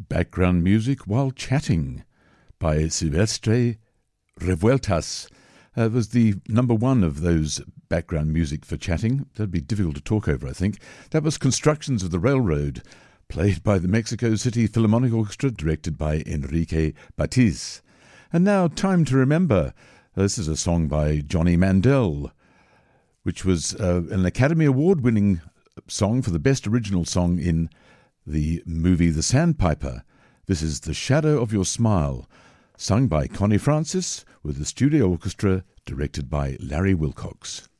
Background music while chatting by Silvestre Revueltas. Was the number one of those background music for chatting. That'd be difficult to talk over, I think. That was Constructions of the Railroad, played by the Mexico City Philharmonic Orchestra, directed by Enrique Batiz. And now, Time to Remember. This is a song by Johnny Mandel, which was an Academy Award-winning song for the best original song in the movie The Sandpiper. This is The Shadow of Your Smile, sung by Connie Francis with the studio orchestra directed by Larry Wilcox.